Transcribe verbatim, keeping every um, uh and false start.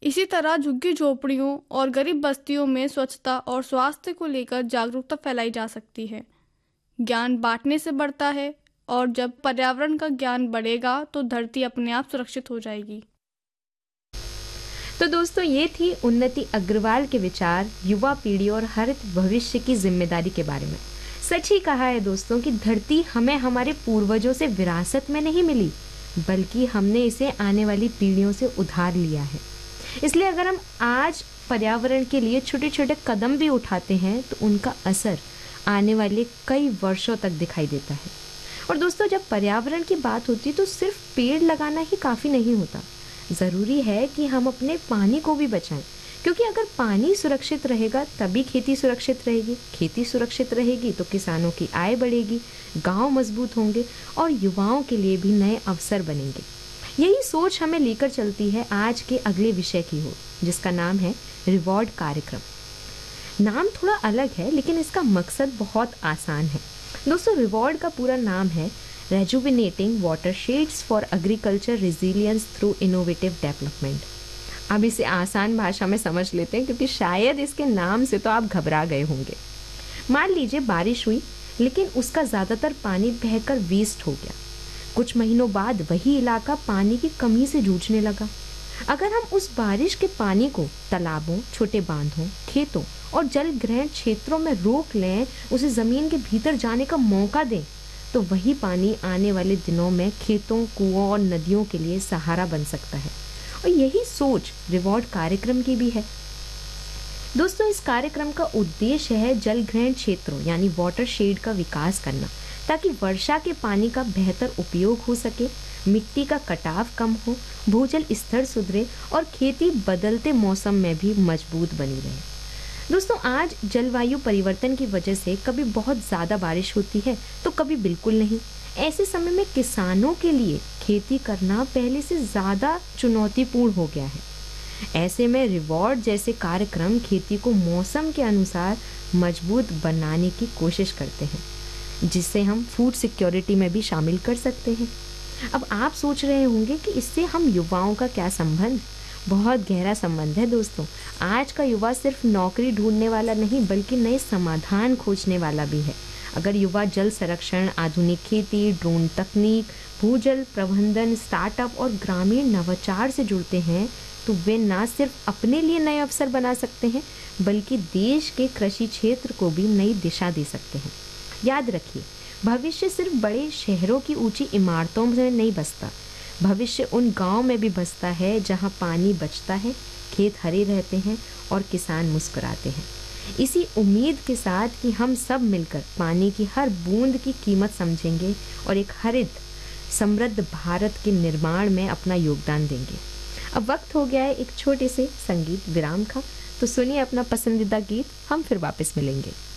इसी तरह झुग्गी झोपड़ियों और गरीब बस्तियों में स्वच्छता और स्वास्थ्य को लेकर जागरूकता फैलाई जा सकती है। ज्ञान बांटने से बढ़ता है और जब पर्यावरण का ज्ञान बढ़ेगा तो धरती अपने आप सुरक्षित हो जाएगी। तो दोस्तों, ये थी उन्नति अग्रवाल के विचार युवा पीढ़ी और हरित भविष्य की जिम्मेदारी के बारे में। सच ही कहा है दोस्तों कि धरती हमें हमारे पूर्वजों से विरासत में नहीं मिली, बल्कि हमने इसे आने वाली पीढ़ियों से उधार लिया है। इसलिए अगर हम आज पर्यावरण के लिए छोटे छोटे कदम भी उठाते हैं तो उनका असर आने वाले कई वर्षों तक दिखाई देता है। और दोस्तों, जब पर्यावरण की बात होती तो सिर्फ पेड़ लगाना ही काफ़ी नहीं होता, ज़रूरी है कि हम अपने पानी को भी बचाएं, क्योंकि अगर पानी सुरक्षित रहेगा तभी खेती सुरक्षित रहेगी, खेती सुरक्षित रहेगी तो किसानों की आय बढ़ेगी, गांव मजबूत होंगे और युवाओं के लिए भी नए अवसर बनेंगे। यही सोच हमें लेकर चलती है आज के अगले विषय की ओर, जिसका नाम है रिवॉर्ड कार्यक्रम। नाम थोड़ा अलग है लेकिन इसका मकसद बहुत आसान है। दोस्तों, रिवॉर्ड का पूरा नाम है रेजुविनेटिंग वाटरशेड्स for agriculture resilience through innovative development. अब इसे आसान भाषा में समझ लेते हैं, क्योंकि शायद इसके नाम से तो आप घबरा गए होंगे। मान लीजिए बारिश हुई लेकिन उसका ज़्यादातर पानी बहकर वेस्ट हो गया। कुछ महीनों बाद वही इलाका पानी की कमी से जूझने लगा। अगर हम उस बारिश के पानी को तालाबों, छोटे बांधों, खेतों और जल ग्रहण क्षेत्रों में रोक लें, उसे ज़मीन के भीतर जाने का मौका दें, तो वही पानी आने वाले दिनों में खेतों, कुओं और नदियों के लिए सहारा बन सकता है। और यही सोच रिवॉर्ड कार्यक्रम की भी है। दोस्तों, इस कार्यक्रम का उद्देश्य है जल ग्रहण क्षेत्रों यानी वाटर शेड का विकास करना, ताकि वर्षा के पानी का बेहतर उपयोग हो सके, मिट्टी का कटाव कम हो, भूजल स्तर सुधरे और खेती बदलते मौसम में भी मजबूत बनी रहे। दोस्तों, आज जलवायु परिवर्तन की वजह से कभी बहुत ज़्यादा बारिश होती है तो कभी बिल्कुल नहीं। ऐसे समय में किसानों के लिए खेती करना पहले से ज़्यादा चुनौतीपूर्ण हो गया है। ऐसे में रिवॉर्ड जैसे कार्यक्रम खेती को मौसम के अनुसार मजबूत बनाने की कोशिश करते हैं, जिसे हम फूड सिक्योरिटी में भी शामिल कर सकते हैं। अब आप सोच रहे होंगे कि इससे हम युवाओं का क्या संबंध? बहुत गहरा संबंध है दोस्तों। आज का युवा सिर्फ नौकरी ढूंढने वाला नहीं, बल्कि नए समाधान खोजने वाला भी है। अगर युवा जल संरक्षण, आधुनिक खेती, ड्रोन तकनीक, भूजल प्रबंधन, स्टार्टअप और ग्रामीण नवाचार से जुड़ते हैं तो वे न सिर्फ अपने लिए नए अवसर बना सकते हैं, बल्कि देश के कृषि क्षेत्र को भी नई दिशा दे सकते हैं। याद रखिए, भविष्य सिर्फ बड़े शहरों की ऊंची इमारतों में नहीं बसता, भविष्य उन गांव में भी बसता है जहां पानी बचता है, खेत हरे रहते हैं और किसान मुस्कुराते हैं। इसी उम्मीद के साथ कि हम सब मिलकर पानी की हर बूंद की कीमत समझेंगे और एक हरित समृद्ध भारत के निर्माण में अपना योगदान देंगे। अब वक्त हो गया है एक छोटे से संगीत विराम का, तो सुनिए अपना पसंदीदा गीत, हम फिर वापस मिलेंगे।